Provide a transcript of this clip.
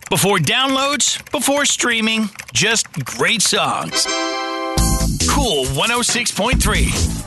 Before downloads, before streaming, just great songs. Cool 106.3.